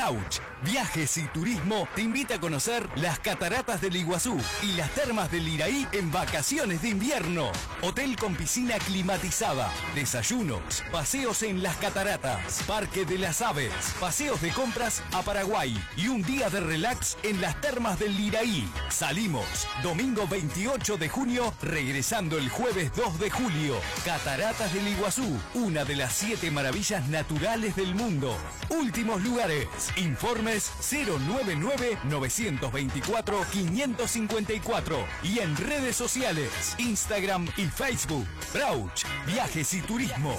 Brauch Viajes y Turismo te invita a conocer las cataratas del Iguazú y las termas del Iraí en vacaciones de invierno. Hotel con piscina climatizada, desayunos, paseos en las cataratas, Parque de las Aves, paseos de compras a Paraguay y un día de relax en las termas del Iraí. Salimos domingo 28 de junio, regresando el jueves 2 de julio. Cataratas del Iguazú, una de las 7 maravillas naturales del mundo. Últimos lugares. Informes 099-924-554 y en redes sociales, Instagram y Facebook. Brauch Viajes y Turismo.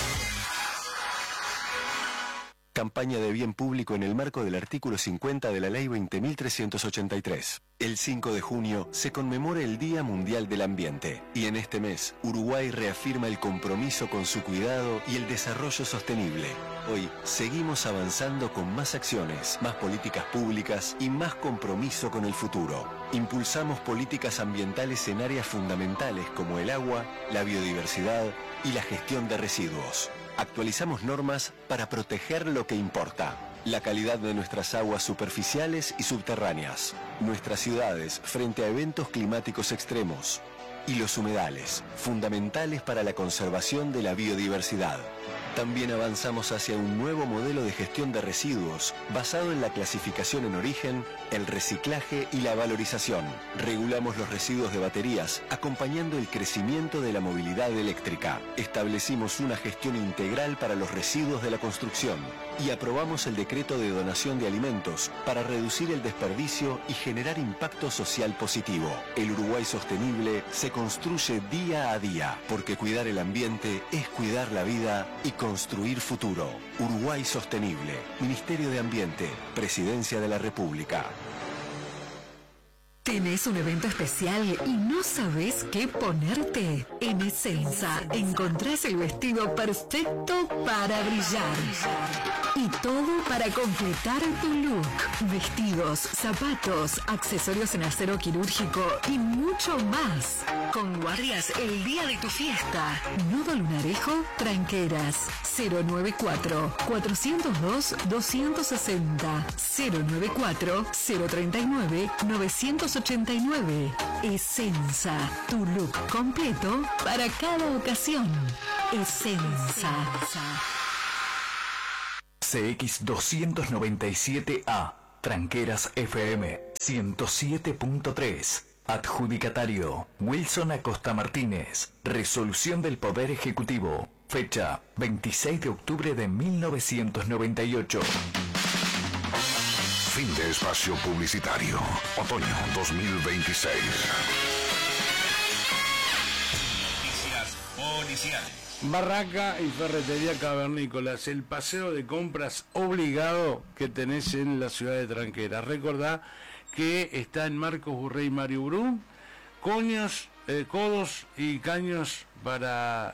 Campaña de bien público en el marco del artículo 50 de la Ley 20.383. El 5 de junio se conmemora el Día Mundial del Ambiente y en este mes Uruguay reafirma el compromiso con su cuidado y el desarrollo sostenible. Hoy seguimos avanzando con más acciones, más políticas públicas y más compromiso con el futuro. Impulsamos políticas ambientales en áreas fundamentales como el agua, la biodiversidad y la gestión de residuos. Actualizamos normas para proteger lo que importa. La calidad de nuestras aguas superficiales y subterráneas. Nuestras ciudades frente a eventos climáticos extremos. Y los humedales, fundamentales para la conservación de la biodiversidad. También avanzamos hacia un nuevo modelo de gestión de residuos basado en la clasificación en origen, el reciclaje y la valorización. Regulamos los residuos de baterías, acompañando el crecimiento de la movilidad eléctrica. Establecimos una gestión integral para los residuos de la construcción y aprobamos el decreto de donación de alimentos para reducir el desperdicio y generar impacto social positivo. El Uruguay sostenible se construye día a día, porque cuidar el ambiente es cuidar la vida y construir futuro. Uruguay Sostenible, Ministerio de Ambiente, Presidencia de la República. ¿Tenés un evento especial y no sabés qué ponerte? En Essenza encontrás el vestido perfecto para brillar. Y todo para completar tu look. Vestidos, zapatos, accesorios en acero quirúrgico y mucho más. Con guardias el día de tu fiesta. Nudo Lunarejo, Tranqueras. 094-402-260. 094-039-989. Essenza, tu look completo para cada ocasión. Essenza. CX297A, Tranqueras FM 107.3. Adjudicatario Wilson Acosta Martínez. Resolución del Poder Ejecutivo. Fecha 26 de octubre de 1998. Fin de espacio publicitario. Otoño 2026. Noticias policiales. Barraca y Ferretería Cavernícolas, el paseo de compras obligado que tenés en la ciudad de Tranqueras. Recordá que está en Marcos Burrey y Mario Brun, codos y caños para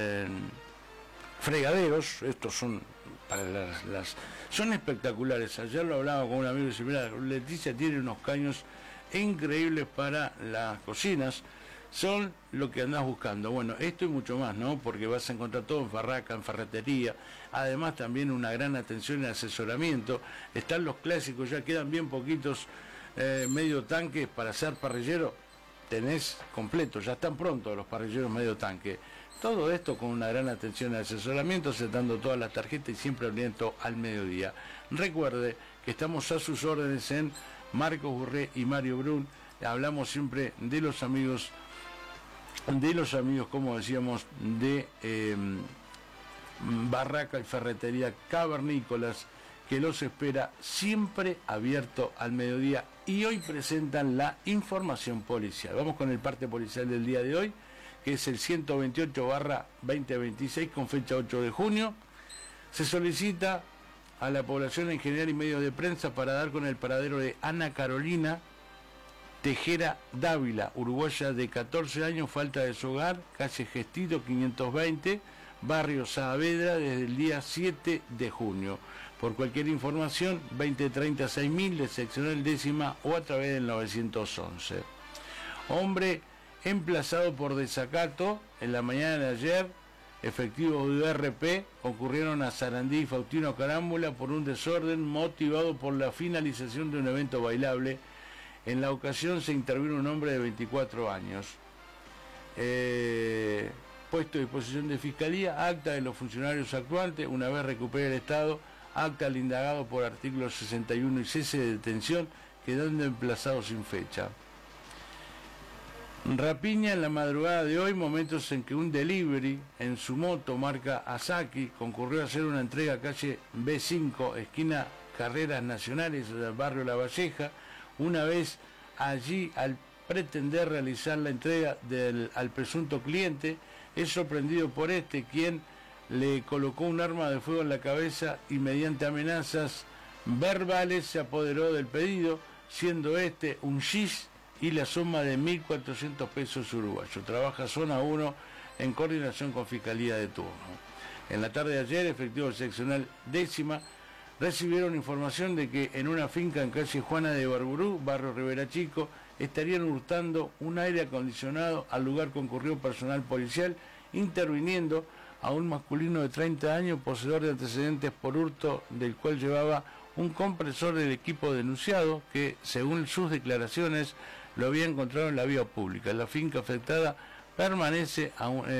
fregaderos. Estos son para son espectaculares. Ayer lo hablaba con un amigo y dice, mira, Leticia tiene unos caños increíbles para las cocinas. Son lo que andás buscando. Bueno, esto y mucho más, ¿no? Porque vas a encontrar todo en Barraca, en ferretería. Además también una gran atención y asesoramiento. Están los clásicos, ya quedan bien poquitos medio tanques para hacer parrillero. Tenés completo, ya están prontos los parrilleros medio tanque. Todo esto con una gran atención y asesoramiento, aceptando todas las tarjetas y siempre abierto al mediodía. Recuerde que estamos a sus órdenes en Marcos Burré y Mario Brun. Hablamos siempre de los amigos, como decíamos, de Barraca y Ferretería Cavernícolas, que los espera siempre abierto al mediodía. Y hoy presentan la información policial. Vamos con el parte policial del día de hoy, que es el 128/2026 con fecha 8 de junio. Se solicita a la población en general y medios de prensa para dar con el paradero de Ana Carolina Tejera Dávila, uruguaya de 14 años, falta de su hogar, calle Gestito 520, barrio Saavedra, desde el día 7 de junio. Por cualquier información, 2030-6000 de seccional décima o a través del 911. Hombre emplazado por desacato en la mañana de ayer efectivos de URP concurrieron a Sarandí y Faustino Carámbula por un desorden motivado por la finalización de un evento bailable. En la ocasión se intervino un hombre de 24 años. Puesto a disposición de Fiscalía, acta de los funcionarios actuantes, una vez recupere el Estado, acta al indagado por artículos 61 y cese de detención, quedando emplazado sin fecha. Rapiña en la madrugada de hoy, momentos en que un delivery en su moto marca Asaki concurrió a hacer una entrega a calle B5, esquina Carreras Nacionales del barrio La Valleja. Una vez allí, al pretender realizar la entrega al presunto cliente, es sorprendido por quien le colocó un arma de fuego en la cabeza y mediante amenazas verbales se apoderó del pedido, siendo un gis y la suma de 1.400 pesos uruguayos. Trabaja zona 1 en coordinación con Fiscalía de turno. En la tarde de ayer, efectivos seccional 10ª recibieron información de que en una finca en calle Juana de Barburú, barrio Rivera Chico, estarían hurtando un aire acondicionado. Al lugar concurrió personal policial, interviniendo a un masculino de 30 años, poseedor de antecedentes por hurto, del cual llevaba un compresor del equipo denunciado, que según sus declaraciones lo había encontrado en la vía pública. La finca afectada pertenece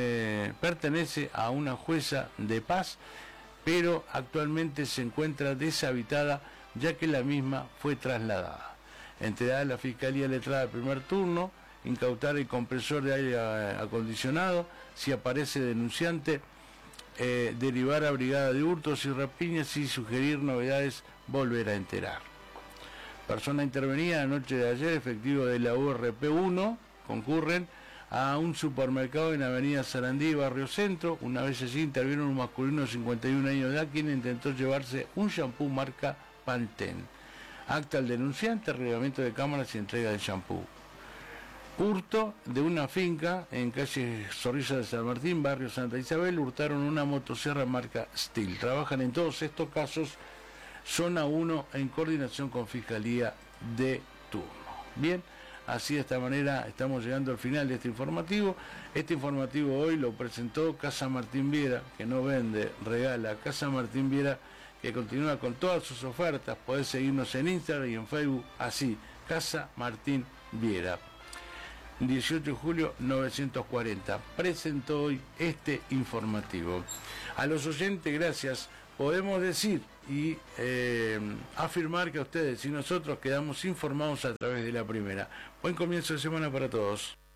a una jueza de paz, pero actualmente se encuentra deshabitada, ya que la misma fue trasladada. Entregada a la Fiscalía Letrada del primer turno, incautar el compresor de aire acondicionado. Si aparece denunciante, derivar a brigada de hurtos y rapiñas, y sugerir novedades, volver a enterar. Persona intervenida la noche de ayer, efectivo de la URP 1, concurren a un supermercado en Avenida Sarandí, Barrio Centro. Una vez allí intervieron un masculino de 51 años de edad, quien intentó llevarse un shampoo marca Pantene. Acta al denunciante, reglamento de cámaras y entrega del shampoo. Hurto de una finca en calle Zorrilla de San Martín, barrio Santa Isabel, hurtaron una motosierra marca Steel. Trabajan en todos estos casos zona 1 en coordinación con Fiscalía de turno. Bien, así de esta manera estamos llegando al final de este informativo. Este informativo hoy lo presentó Casa Martín Viera, que no vende, regala. Casa Martín Viera, que continúa con todas sus ofertas. Podés seguirnos en Instagram y en Facebook, así, Casa Martín Viera. 18 de julio 940. Presentó hoy este informativo. A los oyentes, gracias. Podemos decir y afirmar que a ustedes y nosotros quedamos informados a través de la primera. Buen comienzo de semana para todos.